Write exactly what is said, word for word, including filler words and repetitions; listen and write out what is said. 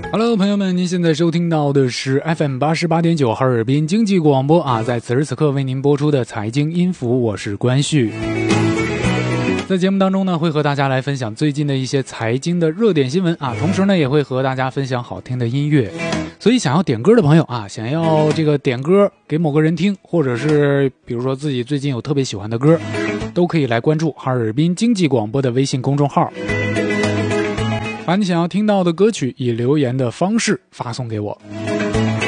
Hello， 朋友们，您现在收听到的是 F M 八十八点九哈尔滨经济广播啊，在此时此刻为您播出的财经音符，我是关旭。在节目当中呢，会和大家来分享最近的一些财经的热点新闻啊，同时呢，也会和大家分享好听的音乐。所以想要点歌的朋友啊，想要这个点歌给某个人听，或者是比如说自己最近有特别喜欢的歌，都可以来关注哈尔滨经济广播的微信公众号，把你想要听到的歌曲以留言的方式发送给我。